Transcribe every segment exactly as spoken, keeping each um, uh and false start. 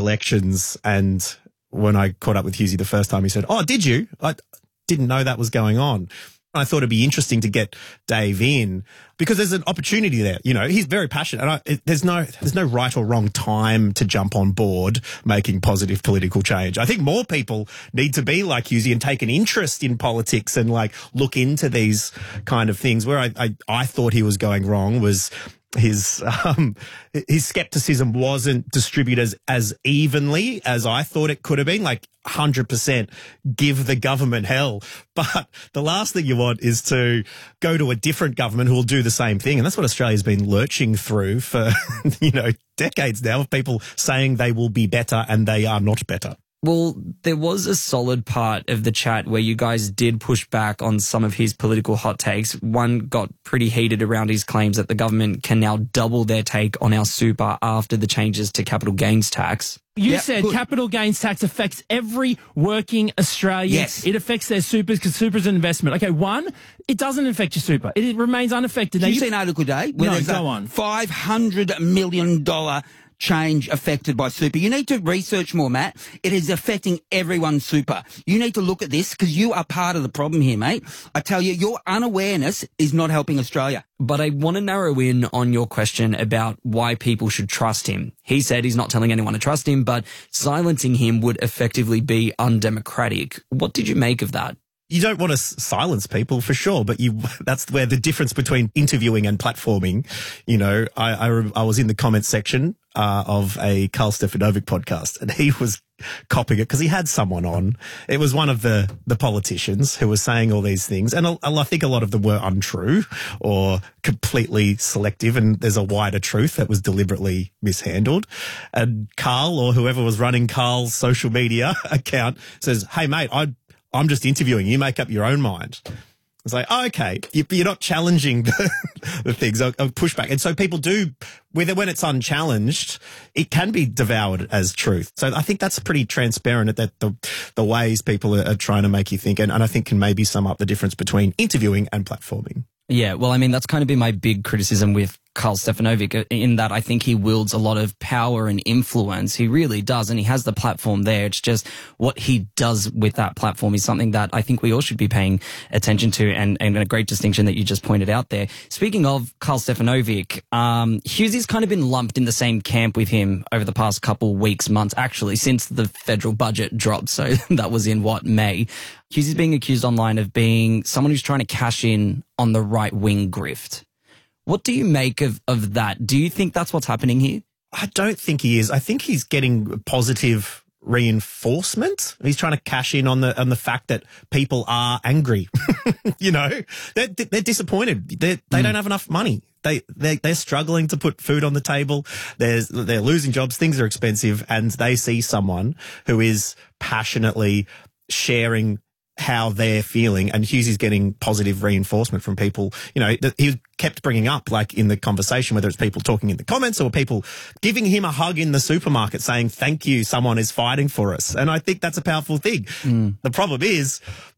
elections. And when I caught up with Hughesy the first time, he said, "Oh, did you? I didn't know that was going on." I thought it'd be interesting to get Dave in because there's an opportunity there. You know, he's very passionate, and I, it, there's no there's no right or wrong time to jump on board making positive political change. I think more people need to be like Hughesy and take an interest in politics and like look into these kind of things. Where I I, I thought he was going wrong was his um his skepticism wasn't distributed as, as evenly as I thought it could have been, like one hundred percent give the government hell. But the last thing you want is to go to a different government who will do the same thing. And that's what Australia's been lurching through for, you know, decades now, of people saying they will be better and they are not better. Well, there was a solid part of the chat where you guys did push back on some of his political hot takes. One got pretty heated around his claims that the government can now double their take on our super after the changes to capital gains tax. You Yep, said good. capital gains tax affects every working Australian. Yes. It affects their supers because super's an investment. Okay, one, it doesn't affect your super. It, it remains unaffected. Now, Did you you- see an article today? Where No, there's go a on. five hundred million dollars change affected by super. You need to research more, Matt. It is affecting everyone's super. You need to look at this because you are part of the problem here, mate. I tell you, your unawareness is not helping Australia. But I want to narrow in on your question about why people should trust him. He said he's not telling anyone to trust him, but silencing him would effectively be undemocratic. What did you make of that? You don't want to s- silence people for sure, but you, that's where the difference between interviewing and platforming, you know, I, I, re- I was in the comments section uh, of a Carl Stefanovic podcast and he was copying it because he had someone on. It was one of the, the politicians who was saying all these things. And I, I think a lot of them were untrue or completely selective. And there's a wider truth that was deliberately mishandled. And Carl, or whoever was running Carl's social media account, says, "Hey, mate, I I'm just interviewing. You make up your own mind." It's like, oh, okay, you- you're not challenging the, the things, a pushback. And so people do, whether when it's unchallenged, it can be devoured as truth. So I think that's pretty transparent that the the ways people are, are trying to make you think, and, and I think can maybe sum up the difference between interviewing and platforming. Yeah, well, I mean, that's kind of been my big criticism with Carl Stefanovic, in that I think he wields a lot of power and influence. He really does, and he has the platform there. It's just what he does with that platform is something that I think we all should be paying attention to, and, and a great distinction that you just pointed out there. Speaking of Carl Stefanovic, um, Hughesy's kind of been lumped in the same camp with him over the past couple weeks, months, actually, since the federal budget dropped. So that was in, what, May? Hughesy's being accused online of being someone who's trying to cash in on the right-wing grift. What do you make of, of that? Do you think that's what's happening here? I don't think he is. I think he's getting positive reinforcement. He's trying to cash in on the on the fact that people are angry. You know, they're, they're disappointed. They're, they mm. don't have enough money. They, they, they're struggling to put food on the table. There's, they're losing jobs. Things are expensive. And they see someone who is passionately sharing how they're feeling, and Hughesy's getting positive reinforcement from people. You know, he kept bringing up, like in the conversation, whether it's people talking in the comments or people giving him a hug in the supermarket saying, "Thank you, someone is fighting for us." And I think that's a powerful thing. Mm. The problem is,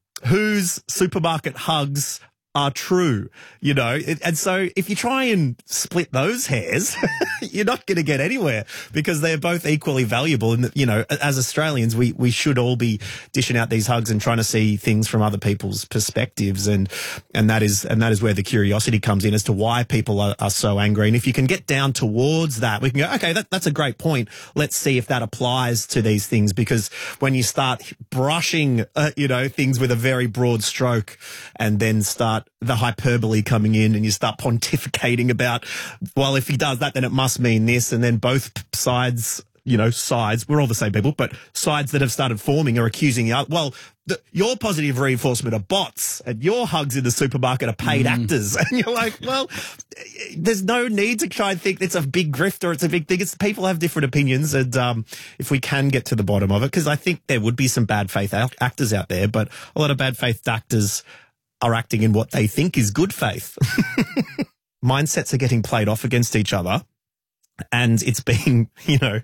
whose supermarket hugs are true, you know? And so if you try and split those hairs, you're not going to get anywhere, because they're both equally valuable. And, you know, as Australians, we, we should all be dishing out these hugs and trying to see things from other people's perspectives. And, and that is, and that is where the curiosity comes in as to why people are, are so angry. And if you can get down towards that, we can go, okay, that, that's a great point. Let's see if that applies to these things, because when you start brushing, uh, you know, things with a very broad stroke and then start the hyperbole coming in and you start pontificating about, well, if he does that, then it must mean this. And then both sides, you know, sides, we're all the same people, but sides that have started forming are accusing the other. Well, the, your positive reinforcement are bots and your hugs in the supermarket are paid mm. actors. And you're like, well, there's no need to try and think it's a big grift or it's a big thing. It's people have different opinions. And um, if we can get to the bottom of it, because I think there would be some bad faith actors out there, but a lot of bad faith actors are acting in what they think is good faith. Mindsets are getting played off against each other, and it's being, you know,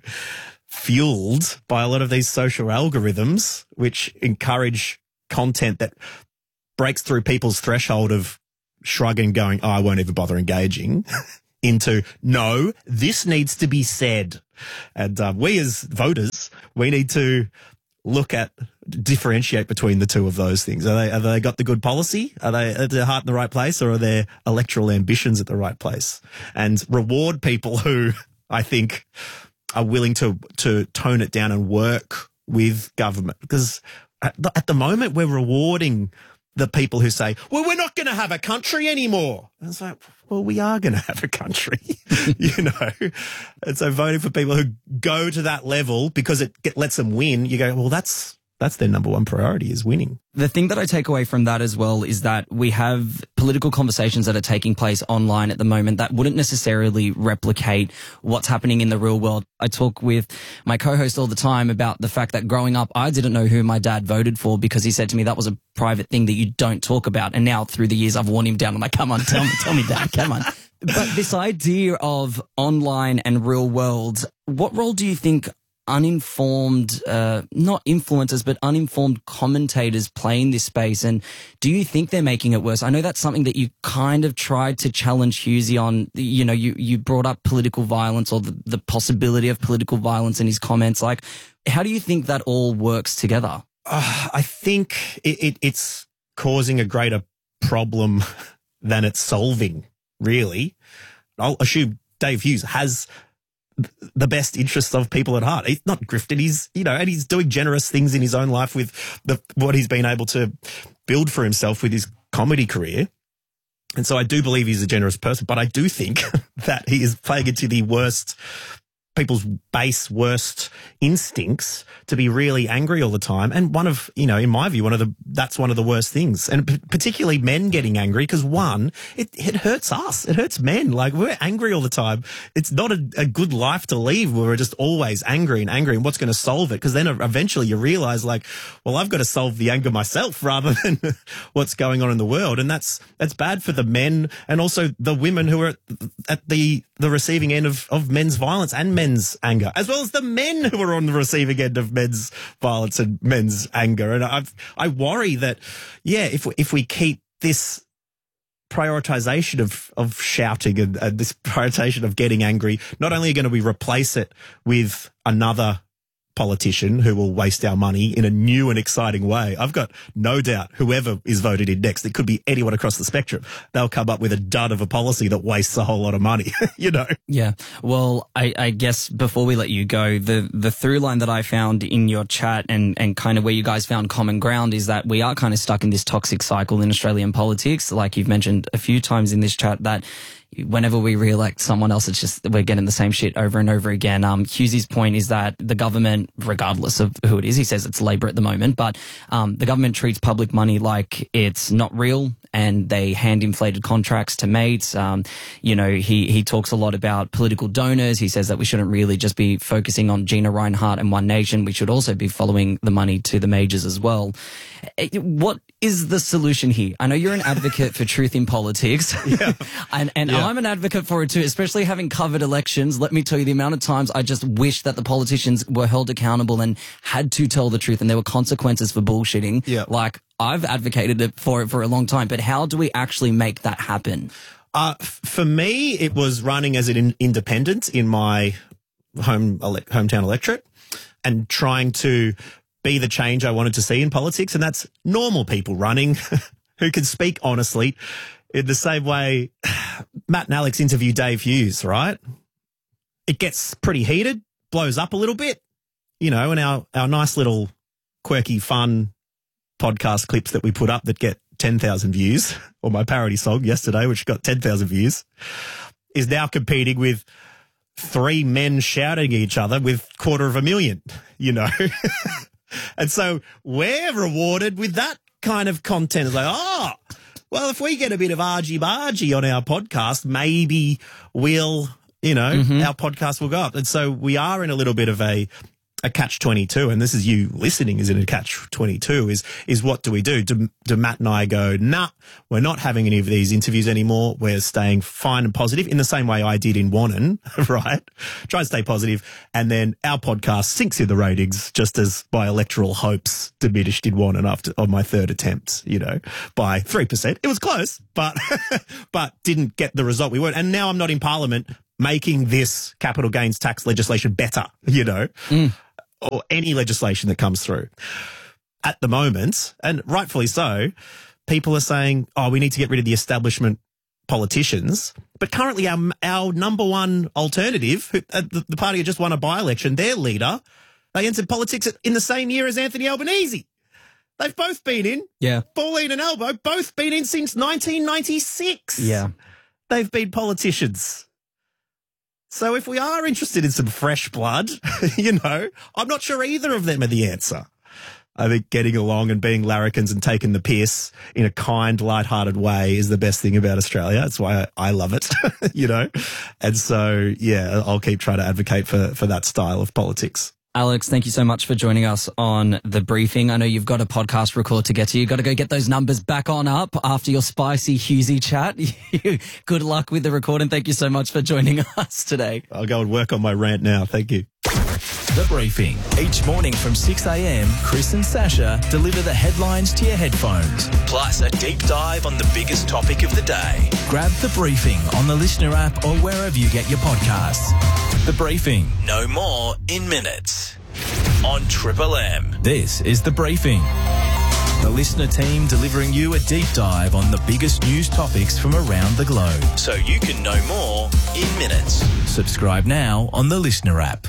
fueled by a lot of these social algorithms, which encourage content that breaks through people's threshold of shrugging, going, "Oh, I won't even bother engaging." into, no, this needs to be said. And um, we as voters, we need to look at, differentiate between the two of those things. Are they, have they got the good policy? Are they at their heart in the right place, or are their electoral ambitions at the right place? And reward people who I think are willing to, to tone it down and work with government. Because at the, at the moment we're rewarding the people who say, well, we're not going to have a country anymore. And it's like, well, we are going to have a country, you know? And so voting for people who go to that level because it get, lets them win, you go, well, that's, that's their number one priority, is winning. The thing that I take away from that as well is that we have political conversations that are taking place online at the moment that wouldn't necessarily replicate what's happening in the real world. I talk with my co-host all the time about the fact that growing up, I didn't know who my dad voted for because he said to me that was a private thing that you don't talk about. And now through the years, I've worn him down. I'm like, come on, tell me, tell me, Dad, come on. But this idea of online and real world, what role do you think uninformed, uh, not influencers, but uninformed commentators play in this space? And do you think they're making it worse? I know that's something that you kind of tried to challenge Hughesy on. You know, you, you brought up political violence or the, the possibility of political violence in his comments. Like, how do you think that all works together? Uh, I think it, it, it's causing a greater problem than it's solving, really. I'll assume Dave Hughes has the best interests of people at heart. He's not grifted. He's, you know, and he's doing generous things in his own life with the, what he's been able to build for himself with his comedy career. And so I do believe he's a generous person, but I do think that he is playing into the worst, people's base worst instincts to be really angry all the time. And one of, you know, in my view, one of the, that's one of the worst things. And p- particularly men getting angry, because one, it, it hurts us. It hurts men. Like, we're angry all the time. It's not a, a good life to leave where we're just always angry and angry and what's going to solve it. Because then eventually you realize, like, well, I've got to solve the anger myself rather than what's going on in the world. And that's, that's bad for the men and also the women who are at the, the receiving end of, of men's violence and men's anger, as well as the men who are on the receiving end of men's violence and men's anger. And I I worry that, yeah, if we, if we keep this prioritization of, of shouting and, and this prioritization of getting angry, not only are going to we replace it with another politician who will waste our money in a new and exciting way. I've got no doubt whoever is voted in next, it could be anyone across the spectrum, they'll come up with a dud of a policy that wastes a whole lot of money, you know? Yeah. Well, I, I guess before we let you go, the, the through line that I found in your chat and, and kind of where you guys found common ground is that we are kind of stuck in this toxic cycle in Australian politics. Like you've mentioned a few times in this chat that whenever we re-elect someone else, it's just we're getting the same shit over and over again. Um, Hughesy's point is that the government, regardless of who it is, he says it's Labor at the moment, but um, the government treats public money like it's not real, and they hand inflated contracts to mates. Um, you know, he he talks a lot about political donors. He says that we shouldn't really just be focusing on Gina Reinhart and One Nation. We should also be following the money to the majors as well. What is the solution here? I know you're an advocate for truth in politics, yeah. and, and yeah. I'm an advocate for it too, especially having covered elections. Let me tell you the amount of times I just wish that the politicians were held accountable and had to tell the truth and there were consequences for bullshitting. Yeah. Like, I've advocated it for it for a long time, but how do we actually make that happen? Uh, f- for me, it was running as an in- independent in my home ele- hometown electorate and trying to be the change I wanted to see in politics. And that's normal people running who can speak honestly in the same way Matt and Alex interview Dave Hughes, right? It gets pretty heated, blows up a little bit, you know, and our, our nice little quirky, fun podcast clips that we put up that get ten thousand views, or my parody song yesterday, which got ten thousand views, is now competing with three men shouting at each other with quarter of a million, you know? And so we're rewarded with that kind of content. It's like, oh, well, if we get a bit of argy-bargy on our podcast, maybe we'll, you know, mm-hmm. our podcast will go up. And so we are in a little bit of a a catch twenty-two, and this is you listening is in a catch twenty-two, is, is what do we do? Do, do Matt and I go, nah, we're not having any of these interviews anymore. We're staying fine and positive in the same way I did in Wannon, right? Try and stay positive. And then our podcast sinks in the ratings just as my electoral hopes diminished in Wannon after on my third attempt, you know, by three percent. It was close, but, but didn't get the result we wanted. And now I'm not in Parliament making this capital gains tax legislation better, you know, mm. or any legislation that comes through. At the moment, and rightfully so, people are saying, oh, we need to get rid of the establishment politicians. But currently our, our number one alternative, who, uh, the, the party who just won a by-election, their leader, they entered politics in the same year as Anthony Albanese. They've both been in. Yeah. Pauline and Albo, both been in since nineteen ninety-six. Yeah. They've been politicians. So if we are interested in some fresh blood, you know, I'm not sure either of them are the answer. I think getting along and being larrikins and taking the piss in a kind, lighthearted way is the best thing about Australia. That's why I, I love it, you know. And so, yeah, I'll keep trying to advocate for, for that style of politics. Alex, thank you so much for joining us on The Briefing. I know you've got a podcast record to get to. You've got to go get those numbers back on up after your spicy Hughesy chat. Good luck with the record, and thank you so much for joining us today. I'll go and work on my rant now. Thank you. The Briefing. Each morning from six a.m, Chris and Sasha deliver the headlines to your headphones, plus a deep dive on the biggest topic of the day. Grab The Briefing on the Listener app or wherever you get your podcasts. The Briefing. No more in minutes. On Triple M. This is The Briefing. The Listener team delivering you a deep dive on the biggest news topics from around the globe, so you can know more in minutes. Subscribe now on the Listener app.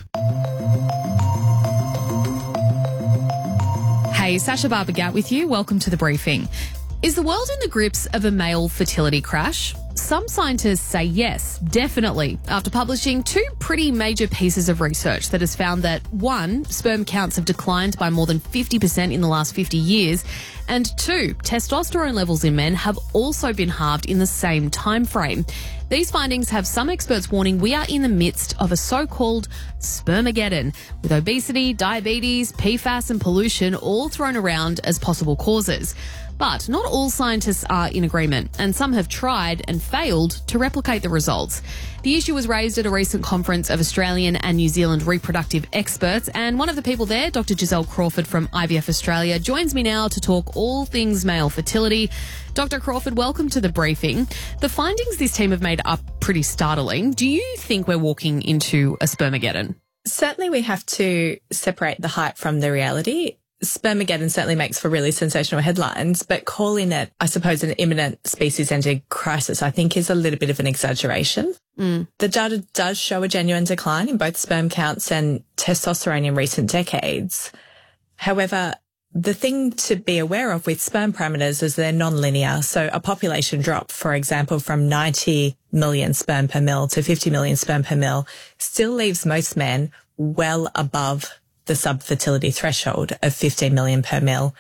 Hey, Sasha Barbagat with you. Welcome to The Briefing. Is the world in the grips of a male fertility crash? Some scientists say yes, definitely, after publishing two pretty major pieces of research that has found that, one, sperm counts have declined by more than fifty percent in the last fifty years, and two, testosterone levels in men have also been halved in the same time frame. These findings have some experts warning we are in the midst of a so-called spermageddon, with obesity, diabetes, P FAS and pollution all thrown around as possible causes. But not all scientists are in agreement, and some have tried and failed to replicate the results. The issue was raised at a recent conference of Australian and New Zealand reproductive experts, and one of the people there, Doctor Giselle Crawford from I V F Australia, joins me now to talk all things male fertility. Doctor Crawford, welcome to The Briefing. The findings this team have made are pretty startling. Do you think we're walking into a spermageddon? Certainly we have to separate the hype from the reality. Spermageddon certainly makes for really sensational headlines, but calling it, I suppose, an imminent species-ending crisis, I think is a little bit of an exaggeration. Mm. The data does show a genuine decline in both sperm counts and testosterone in recent decades. However, the thing to be aware of with sperm parameters is they're non-linear. So a population drop, for example, from ninety million sperm per mil to fifty million sperm per mil still leaves most men well above the sub-fertility threshold of fifteen million per mil.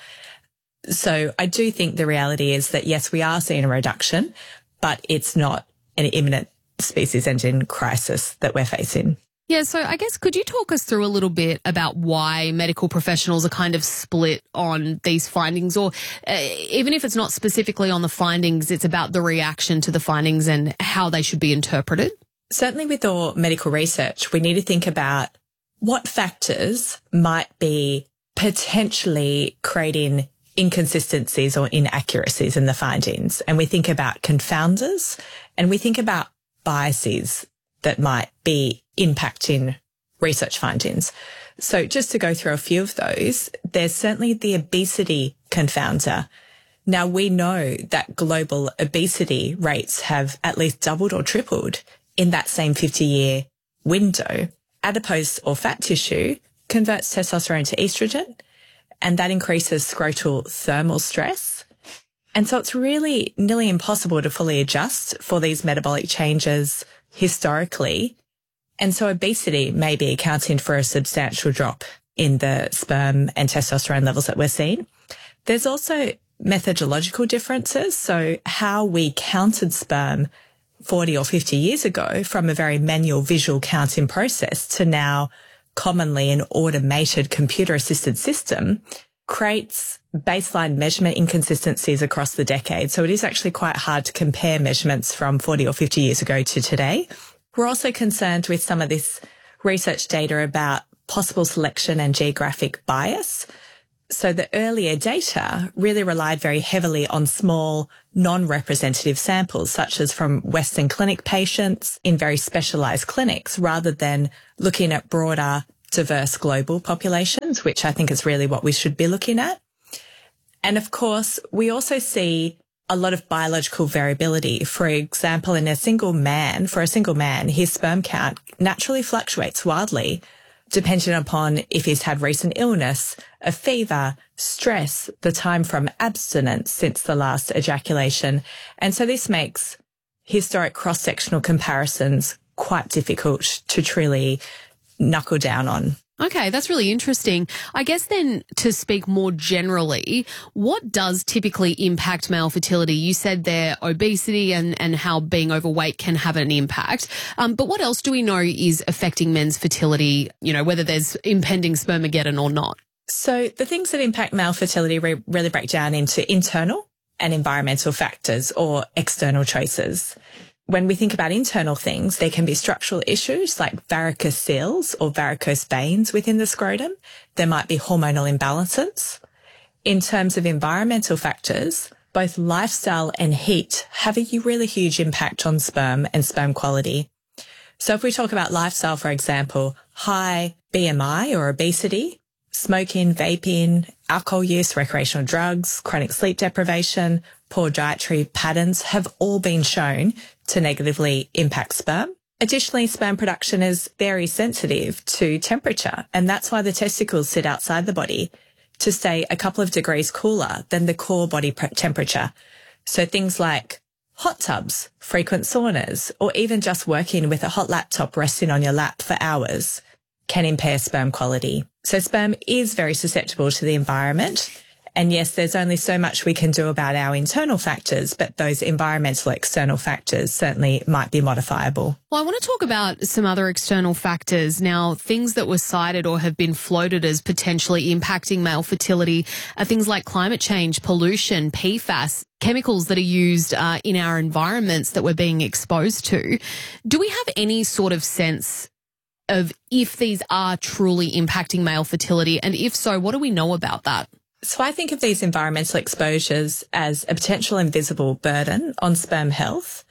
So I do think the reality is that, yes, we are seeing a reduction, but it's not an imminent species-ending crisis that we're facing. Yeah, so I guess could you talk us through a little bit about why medical professionals are kind of split on these findings, or uh, even if it's not specifically on the findings, it's about the reaction to the findings and how they should be interpreted? Certainly with all medical research, we need to think about what factors might be potentially creating inconsistencies or inaccuracies in the findings. And we think about confounders and we think about biases that might be impacting research findings. So just to go through a few of those, there's certainly the obesity confounder. Now we know that global obesity rates have at least doubled or tripled in that same fifty year window. Adipose or fat tissue converts testosterone to estrogen, and that increases scrotal thermal stress. And so it's really nearly impossible to fully adjust for these metabolic changes historically. And so obesity may be accounting for a substantial drop in the sperm and testosterone levels that we're seeing. There's also methodological differences. So how we counted sperm forty or fifty years ago from a very manual visual counting process to now commonly an automated computer-assisted system, creates baseline measurement inconsistencies across the decade. So it is actually quite hard to compare measurements from forty or fifty years ago to today. We're also concerned with some of this research data about possible selection and geographic bias. So the earlier data really relied very heavily on small, non-representative samples, such as from Western clinic patients in very specialised clinics, rather than looking at broader, diverse global populations, which I think is really what we should be looking at. And of course, we also see a lot of biological variability. For example, in a single man, for a single man, his sperm count naturally fluctuates wildly, depending upon if he's had recent illness, a fever, stress, the time from abstinence since the last ejaculation. And so this makes historic cross-sectional comparisons quite difficult to truly knuckle down on. Okay, that's really interesting. I guess then, to speak more generally, what does typically impact male fertility? You said there obesity and, and how being overweight can have an impact. Um, but what else do we know is affecting men's fertility, you know, whether there's impending spermageddon or not? So the things that impact male fertility re- really break down into internal and environmental factors or external choices. When we think about internal things, there can be structural issues like varicocele or varicose veins within the scrotum. There might be hormonal imbalances. In terms of environmental factors, both lifestyle and heat have a really huge impact on sperm and sperm quality. So if we talk about lifestyle, for example, high B M I or obesity, smoking, vaping, alcohol use, recreational drugs, chronic sleep deprivation, poor dietary patterns have all been shown to negatively impact sperm. Additionally, sperm production is very sensitive to temperature, and that's why the testicles sit outside the body to stay a couple of degrees cooler than the core body temperature. So things like hot tubs, frequent saunas, or even just working with a hot laptop resting on your lap for hours can impair sperm quality. So sperm is very susceptible to the environment. And yes, there's only so much we can do about our internal factors, but those environmental external factors certainly might be modifiable. Well, I want to talk about some other external factors. Now, things that were cited or have been floated as potentially impacting male fertility are things like climate change, pollution, P FAS, chemicals that are used uh, in our environments that we're being exposed to. Do we have any sort of sense of if these are truly impacting male fertility? And if so, what do we know about that? So I think of these environmental exposures as a potential invisible burden on sperm health.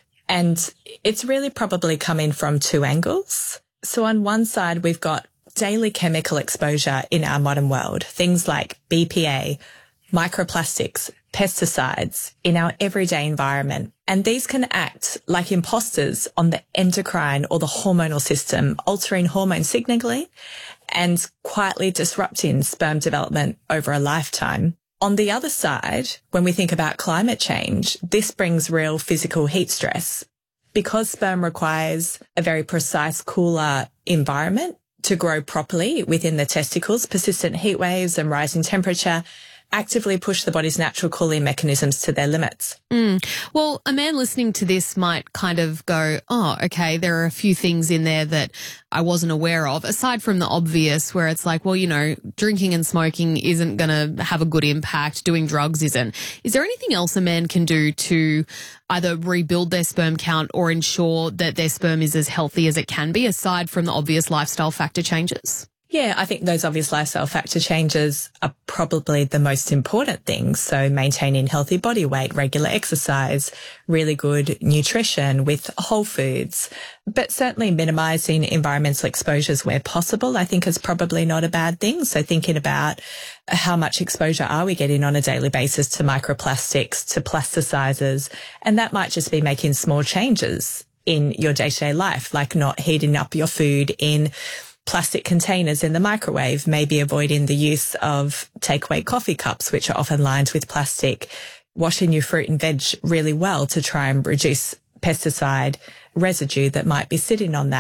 And it's really probably coming from two angles. So on one side, we've got daily chemical exposure in our modern world, things like B P A, microplastics, pesticides in our everyday environment. And these can act like imposters on the endocrine or the hormonal system, altering hormone signaling and quietly disrupting sperm development over a lifetime. On the other side, when we think about climate change, this brings real physical heat stress. Because sperm requires a very precise, cooler environment to grow properly within the testicles, persistent heat waves and rising temperature actively push the body's natural cooling mechanisms to their limits. Mm. Well, a man listening to this might kind of go, oh, okay, there are a few things in there that I wasn't aware of, aside from the obvious where it's like, well, you know, drinking and smoking isn't going to have a good impact, doing drugs isn't. Is there anything else a man can do to either rebuild their sperm count or ensure that their sperm is as healthy as it can be, aside from the obvious lifestyle factor changes? Yeah, I think those obvious lifestyle factor changes are probably the most important things. So maintaining healthy body weight, regular exercise, really good nutrition with whole foods, but certainly minimizing environmental exposures where possible, I think is probably not a bad thing. So thinking about how much exposure are we getting on a daily basis to microplastics, to plasticizers, and that might just be making small changes in your day-to-day life, like not heating up your food in plastic containers in the microwave, maybe avoiding the use of takeaway coffee cups, which are often lined with plastic, washing your fruit and veg really well to try and reduce pesticide residue that might be sitting on that.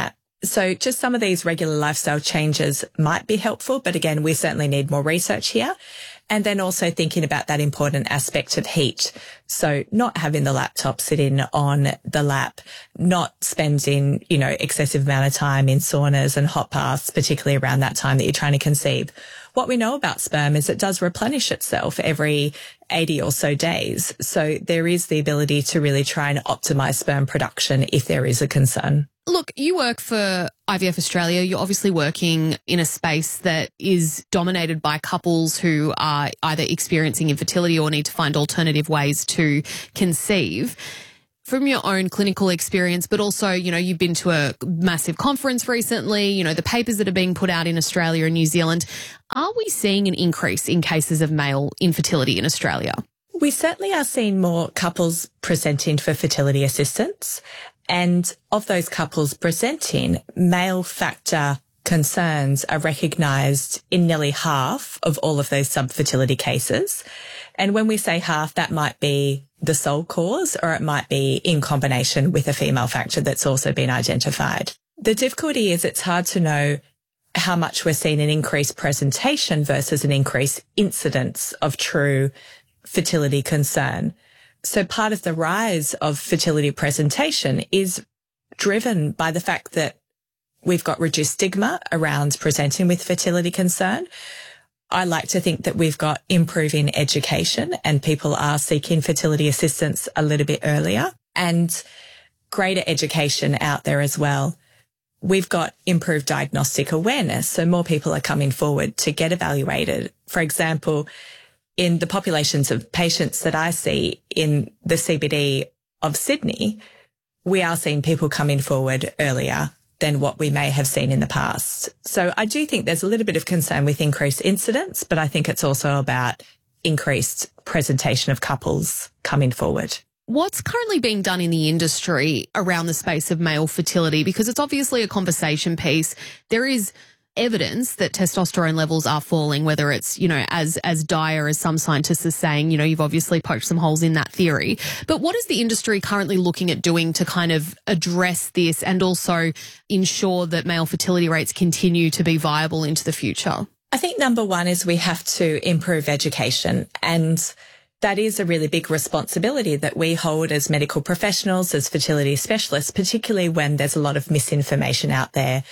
So just some of these regular lifestyle changes might be helpful, but again, we certainly need more research here. And then also thinking about that important aspect of heat. So not having the laptop sitting on the lap, not spending, you know, excessive amount of time in saunas and hot baths, particularly around that time that you're trying to conceive. What we know about sperm is it does replenish itself every eighty or so days. So there is the ability to really try and optimize sperm production if there is a concern. Look, you work for I V F Australia. You're obviously working in a space that is dominated by couples who are either experiencing infertility or need to find alternative ways to conceive. From your own clinical experience, but also, you know, you've been to a massive conference recently, you know, the papers that are being put out in Australia and New Zealand. Are we seeing an increase in cases of male infertility in Australia? We certainly are seeing more couples presenting for fertility assistance. And of those couples presenting, male factor concerns are recognised in nearly half of all of those subfertility cases. And when we say half, that might be the sole cause, or it might be in combination with a female factor that's also been identified. The difficulty is it's hard to know how much we're seeing an increased presentation versus an increased incidence of true fertility concern. So part of the rise of fertility presentation is driven by the fact that we've got reduced stigma around presenting with fertility concern. I like to think that we've got improving education and people are seeking fertility assistance a little bit earlier, and greater education out there as well. We've got improved diagnostic awareness, so more people are coming forward to get evaluated. For example, in the populations of patients that I see in the C B D of Sydney, we are seeing people coming forward earlier than what we may have seen in the past. So I do think there's a little bit of concern with increased incidence, but I think it's also about increased presentation of couples coming forward. What's currently being done in the industry around the space of male fertility? Because it's obviously a conversation piece. There is evidence that testosterone levels are falling, whether it's, you know, as, as dire as some scientists are saying. You know, you've obviously poked some holes in that theory. But what is the industry currently looking at doing to kind of address this and also ensure that male fertility rates continue to be viable into the future? I think number one is we have to improve education, and that is a really big responsibility that we hold as medical professionals, as fertility specialists, particularly when there's a lot of misinformation out there.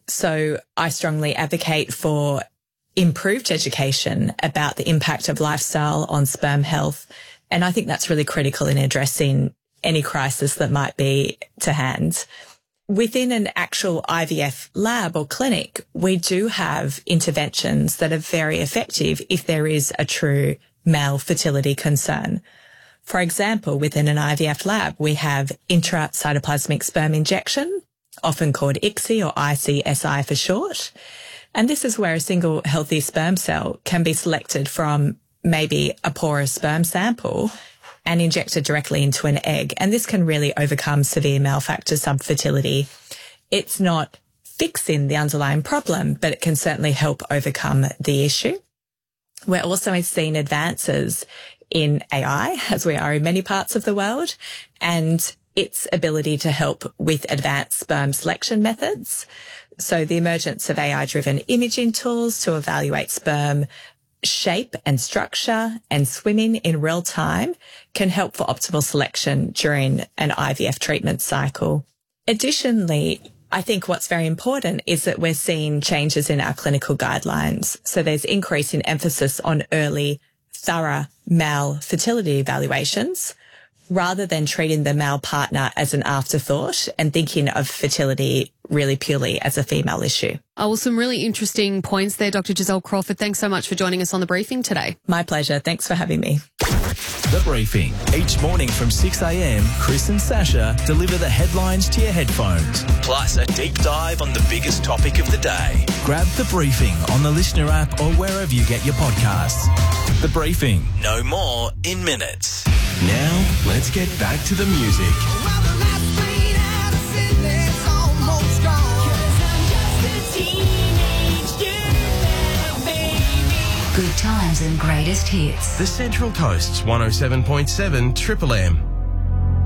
So I strongly advocate for improved education about the impact of lifestyle on sperm health. And I think that's really critical in addressing any crisis that might be to hand. Within an actual I V F lab or clinic, we do have interventions that are very effective if there is a true male fertility concern. For example, within an I V F lab, we have intracytoplasmic sperm injection, often called I C S I or I C S I for short. And this is where a single healthy sperm cell can be selected from maybe a porous sperm sample and injected directly into an egg. And this can really overcome severe male factor subfertility. It's not fixing the underlying problem, but it can certainly help overcome the issue. We're also seeing advances in A I, as we are in many parts of the world, and its ability to help with advanced sperm selection methods. So the emergence of A I-driven imaging tools to evaluate sperm shape and structure and swimming in real time can help for optimal selection during an I V F treatment cycle. Additionally, I think what's very important is that we're seeing changes in our clinical guidelines. So there's increasing emphasis on early, thorough male fertility evaluations, rather than treating the male partner as an afterthought and thinking of fertility really purely as a female issue. Oh, well, some really interesting points there, Doctor Giselle Crawford. Thanks so much for joining us on The Briefing today. My pleasure. Thanks for having me. The Briefing. Each morning from six a.m, Chris and Sasha deliver the headlines to your headphones, plus a deep dive on the biggest topic of the day. Grab The Briefing on the Listener app or wherever you get your podcasts. The Briefing. No more in minutes. Now, let's get back to the music. Good times and greatest hits. The Central Coast's one oh seven point seven Triple M.